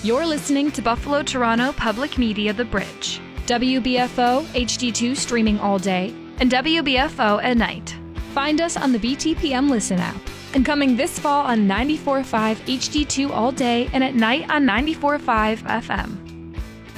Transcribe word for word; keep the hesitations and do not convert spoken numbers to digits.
You're listening to Buffalo Toronto Public Media The Bridge. W B F O H D two streaming all day and W B F O at night. Find us on the B T P M Listen app. And coming this fall on ninety-four point five H D two all day and at night on ninety-four point five F M.